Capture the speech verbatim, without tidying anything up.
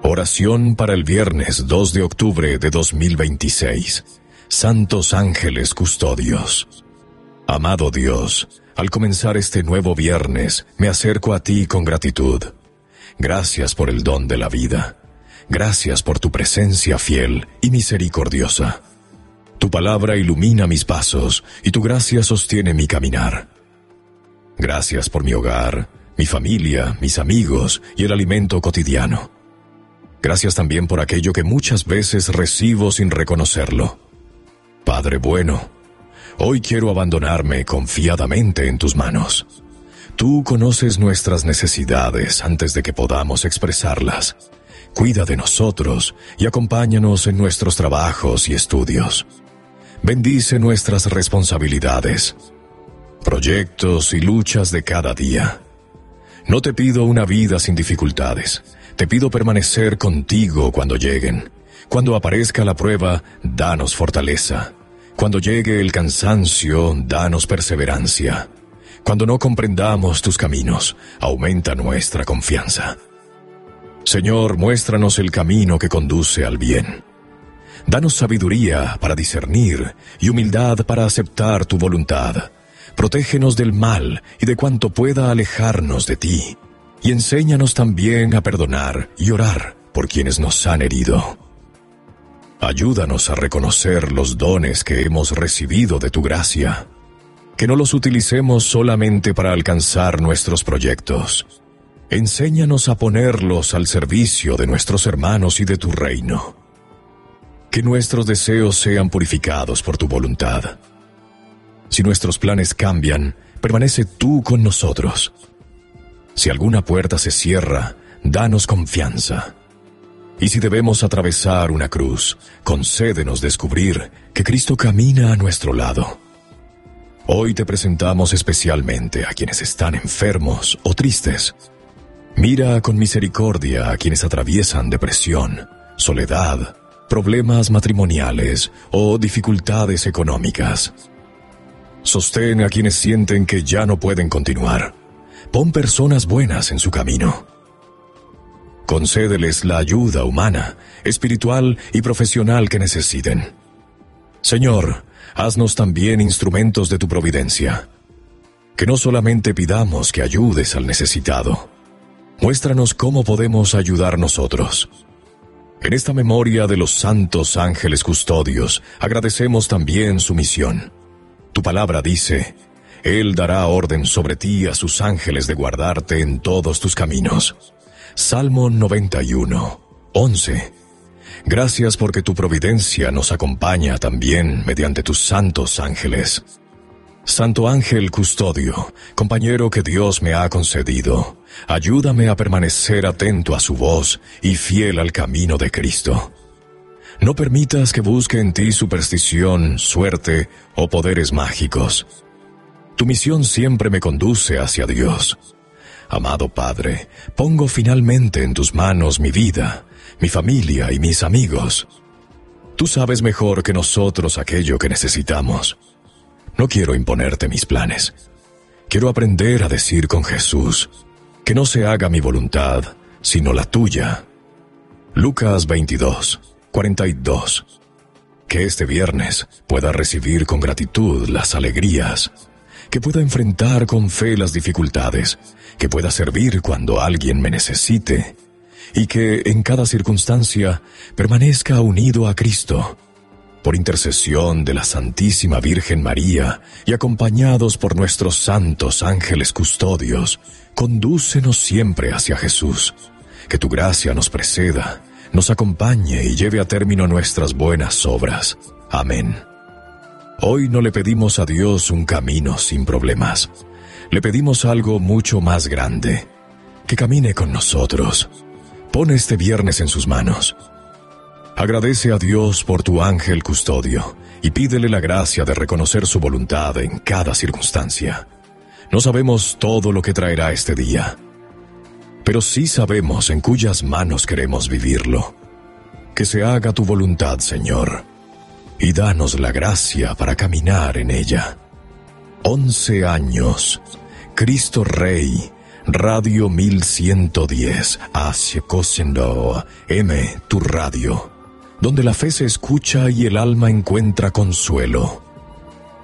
Oración para el viernes dos de octubre de dos mil veintiséis. Santos ángeles custodios. Amado Dios, al comenzar este nuevo viernes, me acerco a ti con gratitud. Gracias por el don de la vida. Gracias por tu presencia fiel y misericordiosa. Tu palabra ilumina mis pasos y tu gracia sostiene mi caminar. Gracias por mi hogar, mi familia, mis amigos y el alimento cotidiano. Gracias también por aquello que muchas veces recibo sin reconocerlo. Padre bueno, hoy quiero abandonarme confiadamente en tus manos. Tú conoces nuestras necesidades antes de que podamos expresarlas. Cuida de nosotros y acompáñanos en nuestros trabajos y estudios. Bendice nuestras responsabilidades, proyectos y luchas de cada día. No te pido una vida sin dificultades. Te pido permanecer contigo cuando lleguen. Cuando aparezca la prueba, danos fortaleza. Cuando llegue el cansancio, danos perseverancia. Cuando no comprendamos tus caminos, aumenta nuestra confianza. Señor, muéstranos el camino que conduce al bien. Danos sabiduría para discernir y humildad para aceptar tu voluntad. Protégenos del mal y de cuanto pueda alejarnos de ti. Y enséñanos también a perdonar y orar por quienes nos han herido. Ayúdanos a reconocer los dones que hemos recibido de tu gracia. Que no los utilicemos solamente para alcanzar nuestros proyectos. Enséñanos a ponerlos al servicio de nuestros hermanos y de tu reino. Que nuestros deseos sean purificados por tu voluntad. Si nuestros planes cambian, permanece tú con nosotros. Si alguna puerta se cierra, danos confianza. Y si debemos atravesar una cruz, concédenos descubrir que Cristo camina a nuestro lado. Hoy te presentamos especialmente a quienes están enfermos o tristes. Mira con misericordia a quienes atraviesan depresión, soledad, problemas matrimoniales o dificultades económicas. Sostén a quienes sienten que ya no pueden continuar. Pon personas buenas en su camino. Concédeles la ayuda humana, espiritual y profesional que necesiten. Señor, haznos también instrumentos de tu providencia. Que no solamente pidamos que ayudes al necesitado. Muéstranos cómo podemos ayudar nosotros. En esta memoria de los santos ángeles custodios, agradecemos también su misión. Tu palabra dice: Él dará orden sobre ti a sus ángeles de guardarte en todos tus caminos. Salmo noventa y uno, once. Gracias porque tu providencia nos acompaña también mediante tus santos ángeles. Santo ángel custodio, compañero que Dios me ha concedido, ayúdame a permanecer atento a su voz y fiel al camino de Cristo. No permitas que busque en ti superstición, suerte o poderes mágicos. Tu misión siempre me conduce hacia Dios. Amado Padre, pongo finalmente en tus manos mi vida, mi familia y mis amigos. Tú sabes mejor que nosotros aquello que necesitamos. No quiero imponerte mis planes. Quiero aprender a decir con Jesús, que no se haga mi voluntad, sino la tuya. Lucas veintidós, cuarenta y dos. Que este viernes pueda recibir con gratitud las alegrías, que pueda enfrentar con fe las dificultades, que pueda servir cuando alguien me necesite, y que en cada circunstancia permanezca unido a Cristo. Por intercesión de la Santísima Virgen María y acompañados por nuestros santos ángeles custodios, condúcenos siempre hacia Jesús. Que tu gracia nos preceda, nos acompañe y lleve a término nuestras buenas obras. Amén. Hoy no le pedimos a Dios un camino sin problemas. Le pedimos algo mucho más grande, que camine con nosotros. Pon este viernes en sus manos. Agradece a Dios por tu ángel custodio y pídele la gracia de reconocer su voluntad en cada circunstancia. No sabemos todo lo que traerá este día, pero sí sabemos en cuyas manos queremos vivirlo. Que se haga tu voluntad, Señor, y danos la gracia para caminar en ella. Once años, Cristo Rey, Radio mil ciento diez, Ascosendo, M, tu radio, donde la fe se escucha y el alma encuentra consuelo.